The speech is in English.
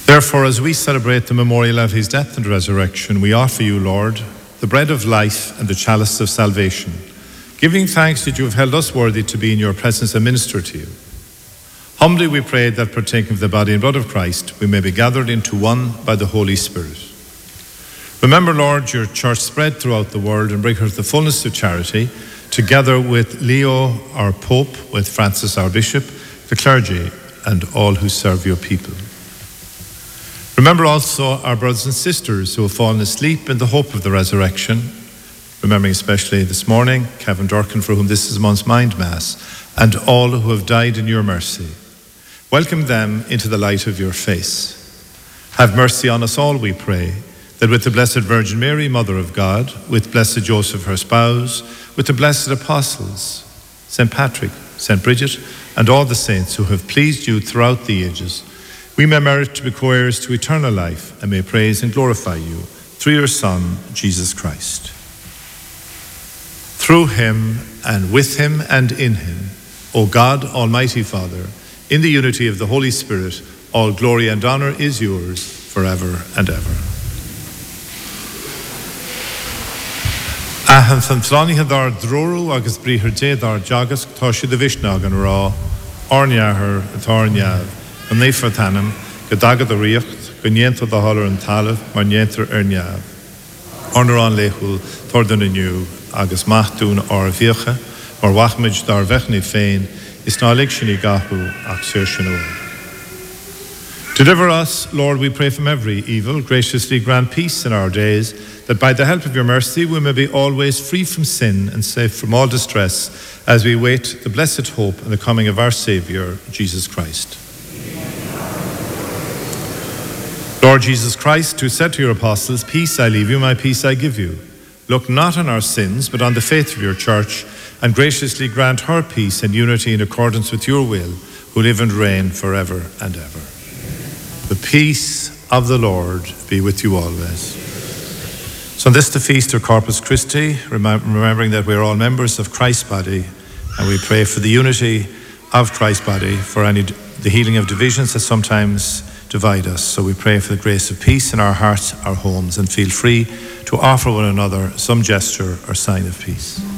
Therefore, as we celebrate the memorial of his death and resurrection, we offer you, Lord, the bread of life and the chalice of salvation, giving thanks that you have held us worthy to be in your presence and minister to you. Humbly we pray that, partaking of the body and blood of Christ, we may be gathered into one by the Holy Spirit. Remember, Lord, your church spread throughout the world and bring her to the fullness of charity, together with Leo, our Pope, with Francis, our Bishop, the clergy, and all who serve your people. Remember also our brothers and sisters who have fallen asleep in the hope of the resurrection, remembering especially this morning Kevin Durkin, for whom this is Month's Mind Mass, and all who have died in your mercy. Welcome them into the light of your face. Have mercy on us all, we pray, that with the Blessed Virgin Mary, Mother of God, with Blessed Joseph, her spouse, with the blessed apostles, St. Patrick, St. Bridget, and all the saints who have pleased you throughout the ages, we may merit to be co-heirs to eternal life and may praise and glorify you through your Son, Jesus Christ. Through him and with him and in him, O God, Almighty Father, in the unity of the Holy Spirit, all glory and honor is yours forever and ever. Ahan san tláinithe dar droru agus bríthir dé dar jagas tá si de vishnag an rá, orneahar atá neamh, go néfar tanam, go dagad a riocht, go nienta da hallar an talamh, mar nientar neamh. Ornar an léhul, tordan aniu, agus machtún ar bhíocha, mar wachmid dar vechni féin, is ná lig sin I gahu ach sér sin ór. Deliver us, Lord, we pray, from every evil. Graciously grant peace in our days, that by the help of your mercy we may be always free from sin and safe from all distress, as we wait the blessed hope and the coming of our Saviour, Jesus Christ. Lord Jesus Christ, who said to your apostles, "Peace I leave you, my peace I give you," look not on our sins, but on the faith of your church, and graciously grant her peace and unity in accordance with your will, who live and reign forever and ever. The peace of the Lord be with you always. So on this, the feast of Corpus Christi, remembering that we are all members of Christ's body, and we pray for the unity of Christ's body, for the healing of divisions that sometimes divide us. So we pray for the grace of peace in our hearts, our homes, and feel free to offer one another some gesture or sign of peace.